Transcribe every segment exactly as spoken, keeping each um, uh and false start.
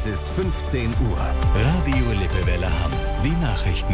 Es ist fünfzehn Uhr. Radio Lippewelle Hamm. Die Nachrichten.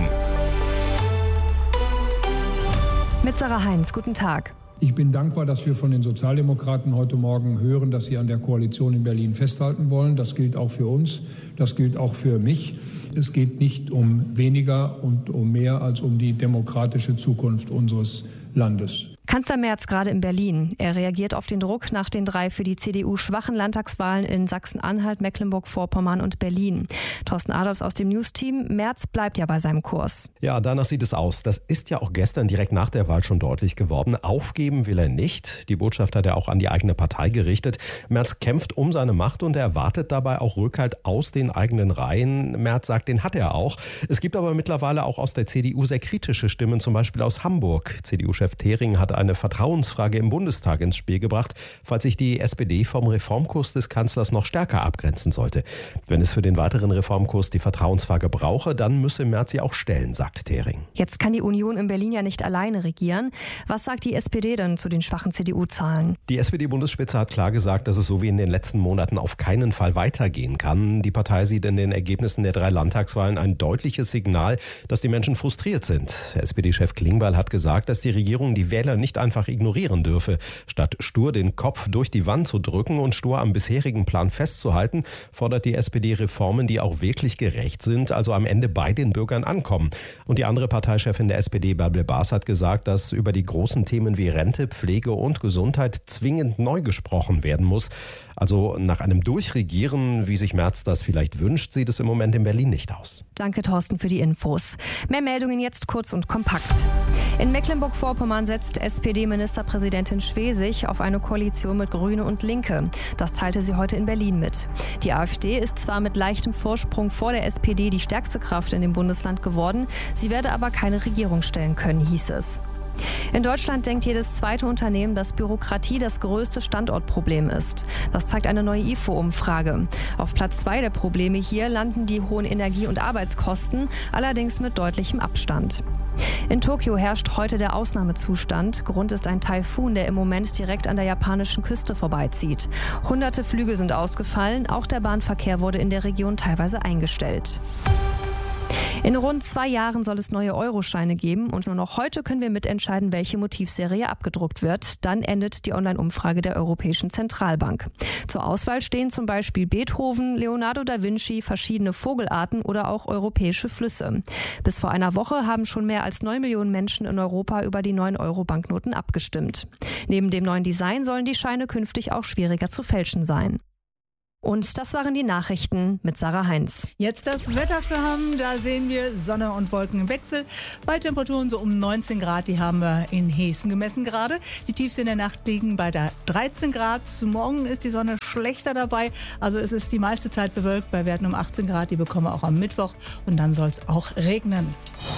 Mit Sarah Heinz, guten Tag. Ich bin dankbar, dass wir von den Sozialdemokraten heute Morgen hören, dass sie an der Koalition in Berlin festhalten wollen. Das gilt auch für uns, das gilt auch für mich. Es geht nicht um weniger und um mehr als um die demokratische Zukunft unseres Landes. Kanzler Merz gerade in Berlin. Er reagiert auf den Druck nach den drei für die C D U schwachen Landtagswahlen in Sachsen-Anhalt, Mecklenburg-Vorpommern und Berlin. Thorsten Adolfs aus dem News-Team. Merz bleibt ja bei seinem Kurs. Ja, danach sieht es aus. Das ist ja auch gestern direkt nach der Wahl schon deutlich geworden. Aufgeben will er nicht. Die Botschaft hat er auch an die eigene Partei gerichtet. Merz kämpft um seine Macht und er erwartet dabei auch Rückhalt aus den eigenen Reihen. Merz sagt, den hat er auch. Es gibt aber mittlerweile auch aus der C D U sehr kritische Stimmen, zum Beispiel aus Hamburg. C D U-Chef Thering hat eine Vertrauensfrage im Bundestag ins Spiel gebracht, falls sich die S P D vom Reformkurs des Kanzlers noch stärker abgrenzen sollte. Wenn es für den weiteren Reformkurs die Vertrauensfrage brauche, dann müsse Merz sie auch stellen, sagt Thering. Jetzt kann die Union in Berlin ja nicht alleine regieren. Was sagt die S P D denn zu den schwachen C D U-Zahlen? Die S P D-Bundesspitze hat klar gesagt, dass es so wie in den letzten Monaten auf keinen Fall weitergehen kann. Die Partei sieht in den Ergebnissen der drei Landtagswahlen ein deutliches Signal, dass die Menschen frustriert sind. S P D-Chef Klingbeil hat gesagt, dass die Regierung die Wähler nicht einfach ignorieren dürfe. Statt stur den Kopf durch die Wand zu drücken und stur am bisherigen Plan festzuhalten, fordert die S P D Reformen, die auch wirklich gerecht sind, also am Ende bei den Bürgern ankommen. Und die andere Parteichefin der S P D, Bärbel Baas, hat gesagt, dass über die großen Themen wie Rente, Pflege und Gesundheit zwingend neu gesprochen werden muss. Also nach einem Durchregieren, wie sich Merz das vielleicht wünscht, sieht es im Moment in Berlin nicht aus. Danke, Thorsten, für die Infos. Mehr Meldungen jetzt kurz und kompakt. In Mecklenburg-Vorpommern setzt S P D-Ministerpräsidentin Schwesig auf eine Koalition mit Grüne und Linke. Das teilte sie heute in Berlin mit. Die AfD ist zwar mit leichtem Vorsprung vor der S P D die stärkste Kraft in dem Bundesland geworden, sie werde aber keine Regierung stellen können, hieß es. In Deutschland denkt jedes zweite Unternehmen, dass Bürokratie das größte Standortproblem ist. Das zeigt eine neue I F O-Umfrage. Auf Platz zwei der Probleme hier landen die hohen Energie- und Arbeitskosten, allerdings mit deutlichem Abstand. In Tokio herrscht heute der Ausnahmezustand. Grund ist ein Taifun, der im Moment direkt an der japanischen Küste vorbeizieht. Hunderte Flüge sind ausgefallen, auch der Bahnverkehr wurde in der Region teilweise eingestellt. In rund zwei Jahren soll es neue Euroscheine geben und nur noch heute können wir mitentscheiden, welche Motivserie abgedruckt wird. Dann endet die Online-Umfrage der Europäischen Zentralbank. Zur Auswahl stehen zum Beispiel Beethoven, Leonardo da Vinci, verschiedene Vogelarten oder auch europäische Flüsse. Bis vor einer Woche haben schon mehr als neun Millionen Menschen in Europa über die neuen Euro-Banknoten abgestimmt. Neben dem neuen Design sollen die Scheine künftig auch schwieriger zu fälschen sein. Und das waren die Nachrichten mit Sarah Heinz. Jetzt das Wetter für Hamm. Da sehen wir Sonne und Wolken im Wechsel. Bei Temperaturen so um neunzehn Grad, die haben wir in Hessen gemessen gerade. Die tiefste in der Nacht liegen bei der dreizehn Grad. Morgen ist die Sonne schlechter dabei. Also es ist die meiste Zeit bewölkt bei Werten um achtzehn Grad. Die bekommen wir auch am Mittwoch. Und dann soll es auch regnen.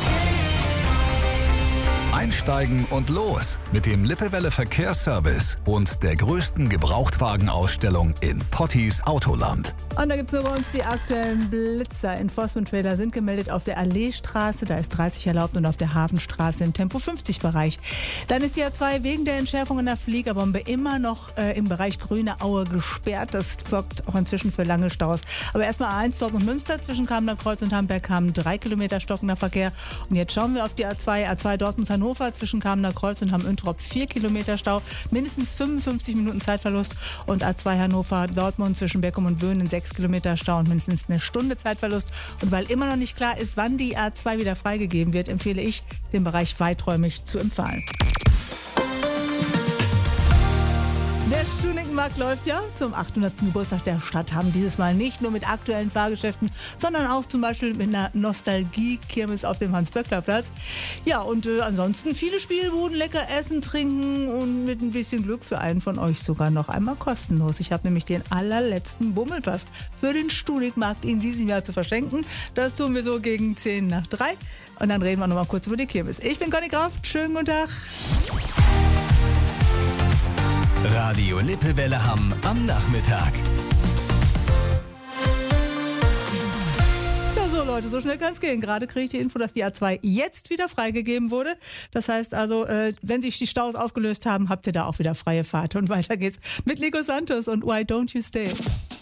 Einsteigen und los mit dem Lippewelle Verkehrsservice und der größten Gebrauchtwagenausstellung in Pottis Autoland. Und da gibt es bei uns die aktuellen Blitzer. Enforcement-Trailer sind gemeldet auf der Alleestraße, da ist dreißig erlaubt, und auf der Hafenstraße im Tempo fünfzig Bereich. Dann ist die A zwei wegen der Entschärfung in der Fliegerbombe immer noch äh, im Bereich Grüne Aue gesperrt. Das sorgt auch inzwischen für lange Staus. Aber erstmal A eins Dortmund-Münster zwischen Kamener Kreuz und Hamburg haben drei Kilometer stockender Verkehr. Und jetzt schauen wir auf die A zwei, A zwei Dortmund-Hannover zwischen Kamener Kreuz und Hamm-Üntrop vier Kilometer Stau, mindestens fünfundfünfzig Minuten Zeitverlust. Und A zwei Hannover-Dortmund zwischen Beckum und Böhnen sechs Kilometer Stau und mindestens eine Stunde Zeitverlust. Und weil immer noch nicht klar ist, wann die A zwei wieder freigegeben wird, empfehle ich, den Bereich weiträumig zu empfehlen. Der Stunickenmarkt läuft ja zum achthundertsten Geburtstag der Stadt Hamm. Dieses Mal nicht nur mit aktuellen Fahrgeschäften, sondern auch zum Beispiel mit einer Nostalgie-Kirmes auf dem Hans-Böckler-Platz. Ja, und äh, ansonsten viele Spielbuden, lecker essen, trinken und mit ein bisschen Glück für einen von euch sogar noch einmal kostenlos. Ich habe nämlich den allerletzten Bummelpass für den Stunickenmarkt in diesem Jahr zu verschenken. Das tun wir so gegen zehn nach drei. Und dann reden wir noch mal kurz über die Kirmes. Ich bin Conny Kraft. Schönen guten Tag. Radio Lippewelle Hamm am Nachmittag. Ja, so Leute, so schnell kann es gehen. Gerade kriege ich die Info, dass die A zwei jetzt wieder freigegeben wurde. Das heißt also, äh, wenn sich die Staus aufgelöst haben, habt ihr da auch wieder freie Fahrt. Und weiter geht's mit Nico Santos und Why Don't You Stay?